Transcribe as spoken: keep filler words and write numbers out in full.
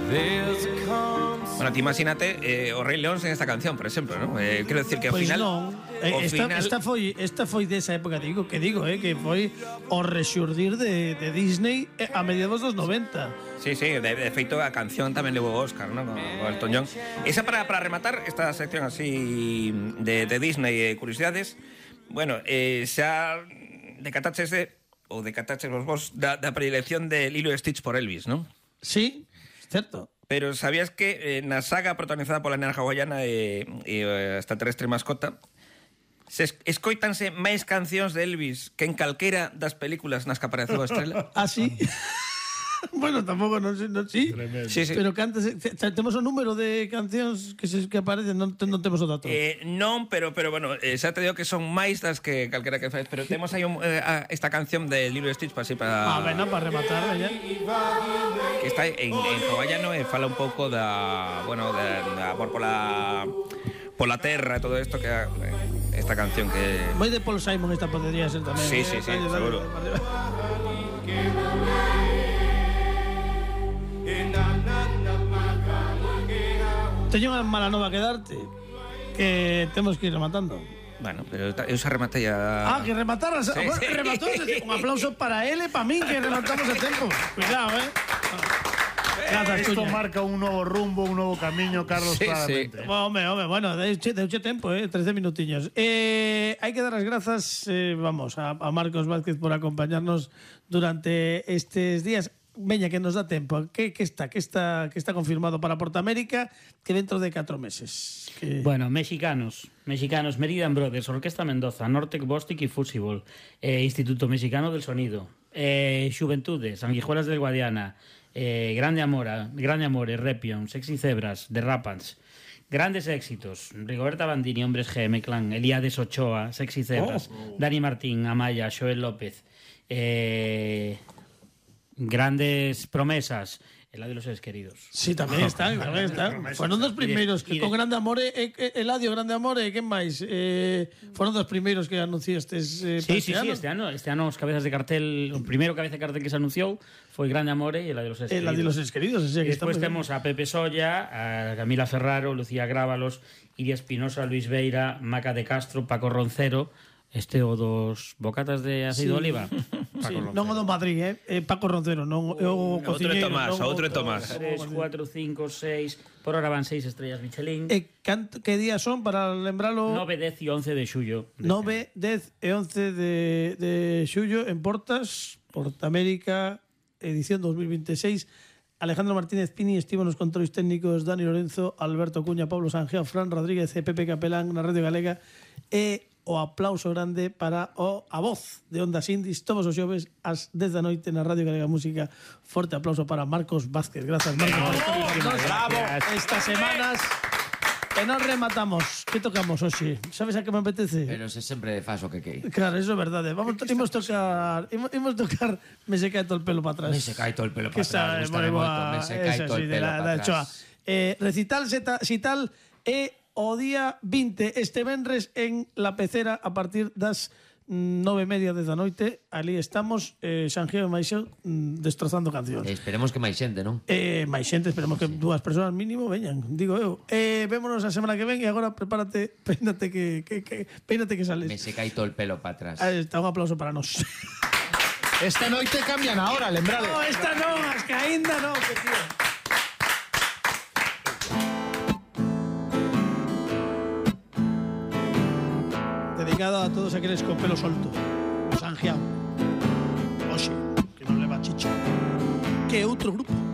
Bueno, ti imagínate eh, o Rei León en esta canción, por exemplo, ¿no? Eh, quero decir que ao Pois final non, eh, ao esta, final esta foi esta foi desa época, digo, que digo, eh, que foi o rexurdir de, de Disney a mediados dos noventa. Sí, sí, de, de feito a canción tamén levou Oscar, ¿no? Con, con Elton John. Esa para, para rematar esta sección así de, de Disney e eh, curiosidades. Bueno, eh, xa decataches de ou decataches vos vos da, da predilección de Lilo e Stitch por Elvis, ¿no? Sí, certo. Pero sabías que eh, na saga protagonizada pola nena hawaiana e, e eh, extraterrestre mascota se es, escoitanse máis cancións de Elvis que en calquera das películas nas que apareceu a estrela? Ah, sí? Bueno, tampouco non sei, non, sí, sí, sí. Pero cantas, temos o número de cancións que se que aparecen, non, non temos o dato. Eh, non, pero pero bueno, eh, xa te digo que son máis das que calquera que faz, pero temos aí un, eh, esta canción de Lilo e Stitch para así para Ah, bueno, para rematar, veña. Que está en en hawaiano e fala un pouco da, bueno, da, da por pola pola terra e todo isto que eh, esta canción que Moi de Paul Simon esta podría ser tamén. Sí, sí, sí, Dale, dale, seguro. dale, dale. Teño unha mala nova que darte, que temos que ir rematando. Bueno, pero eu xa rematei a... Ah, que rematar Sí, bueno, sí. remató, un aplauso para él e para min que rematamos a tempo. Cuidado, eh. Grazas, Esto Cuña. marca un novo rumbo, un novo camiño, Carlos, Sí, claramente. Home, home, bueno, deuche, deuche tempo, eh, trece minutiños. Eh, hai que dar as grazas, eh, vamos, a, a Marcos Vázquez por acompañarnos durante estes días. Veña, que nos dá tempo. Que, que está que está que está confirmado para Portamérica que dentro de catro meses. Que... Bueno, mexicanos, mexicanos, Meridian Brothers, Orquesta Mendoza, Nortec Bostic y Fusible, eh, Instituto Mexicano del Sonido, eh, Xuventudes, Sanguijuelas del Guadiana, eh, Grande Amora, Grande Amore, Repion, Sexy Zebras, The Rapans. Grandes éxitos: Rigoberta Bandini, Hombres G, M-Clan, Elíades Ochoa, Sexy Zebras, oh. Dani Martín, Amaya, Joel López. Eh... Grandes promesas, Eladio los seres queridos. Sí, tamén están, tamén están. Foron dos primeiros que con Grande Amore, eh, Eladio Grande Amore, quen máis? Eh, foron dos primeiros que anunciastes eh, Sí, sí, este sí, ano. este ano, este ano os cabezas de cartel, o primeiro cabeza de cartel que se anunciou foi Grande Amore e Eladio los seres queridos. Eladio los seres queridos, o sea, que Despois está temos a Pepe Solla, a Camila Ferraro, Lucía Grábalos, Iria Espinosa, Luis Beira, Maca de Castro, Paco Roncero. Este o dos bocatas de aceite Sí. de oliva. Sí, non o do Madrid, eh? eh Paco Roncero, non o Outro é cociñeiro. Tomás, non outro é Tomás. tres, cuatro, cinco, seis, por hora van seis estrellas Michelin. E canto, que días son para lembralo? nove, dez e once de xullo. nove, dez e once de, de xullo en Portas, Portamérica, edición dos mil veintiséis. Alejandro Martínez Pini estivo nos controles técnicos, Dani Lorenzo, Alberto Cuña, Pablo Sanjeo, Fran Rodríguez e Pepe Capelán na Radio Galega. E o aplauso grande para o a voz de Ondas Indies todos os xoves ás dez da noite na Radio Galega Música. Forte aplauso para Marcos Vázquez. Grazas, Marcos. Bravo. Estas semanas e nos rematamos. Que tocamos hoxe? Sabes a que me apetece? Pero se sempre faz o que quei. Claro, eso é verdade. Vamos, imos tocar, imos, imos tocar Me se cae todo el pelo para atrás. Me se cae todo el pelo Que para atrás. esa é moi Gústame boa. moito. Me se cae Esa todo sí, el de pelo la- para da Choa. atrás. Eh, recital Zeta- Cital é o día vinte este venres en La Pecera a partir das nove e media de da noite. Ali estamos, eh, Sanjeo e Maixo mm, destrozando cancións. Eh, Esperemos que máis xente, non? Eh, máis xente, esperemos que dúas persoas mínimo veñan, digo eu. Eh, vémonos a semana que ven e agora prepárate, peínate que, que, que peínate que sales. Me se cae todo el pelo para atrás. Aí está, un aplauso para nós. Esta noite cambian ahora, lembrade. No, esta non, as que aínda non, que tío. Dedicado a todos aqueles con pelo solto. Sanjeao. Oxe, que non leva chicha. Que outro grupo.